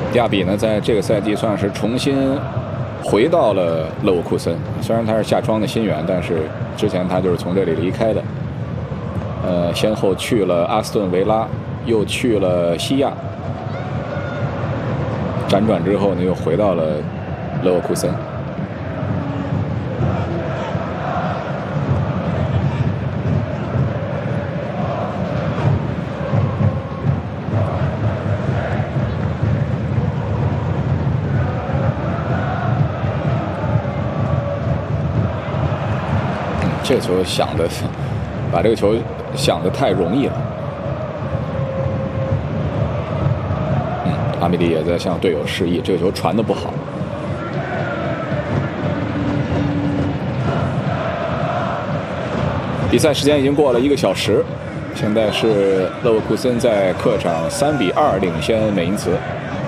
亚比呢，在这个赛季算是重新回到了勒沃库森，虽然他是夏窗的新援，但是之前他就是从这里离开的。先后去了阿斯顿维拉，又去了西亚，辗转之后呢，又回到了勒沃库森。这个球想的，把这个球想的太容易了。阿米蒂也在向队友示意，这个球传的不好。比赛时间已经过了1个小时，现在是勒沃库森在客场3-2领先美因茨。